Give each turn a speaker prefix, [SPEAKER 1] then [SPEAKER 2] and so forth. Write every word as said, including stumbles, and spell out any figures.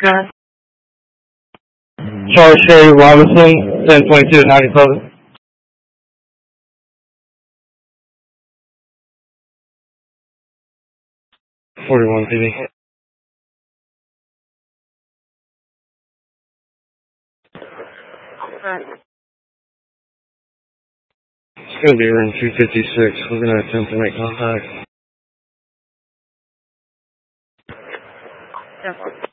[SPEAKER 1] Charles Sherry Robinson, ten twenty-two ninety-seven. forty-one P D. It's going to be room two fifty-six. We're going to attempt to make contact.